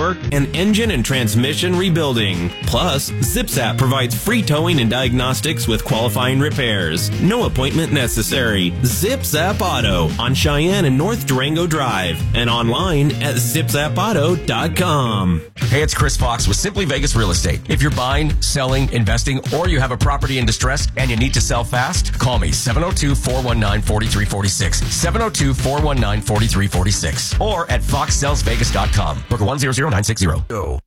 work, and engine and transmission rebuilding. Plus, ZipZap provides free towing and diagnostics with qualifying repairs. No appointment necessary. ZipZap Auto on Cheyenne and North Durango Drive and online at zipzapauto.com. Hey, it's Chris Fox with Simply Vegas Real Estate. If you're buying, selling, investing, or you have a property in distress and you need to sell fast, call me 702-419-4346. 702-419-4346 or at foxsellsvegas.com. Book 100960. Go.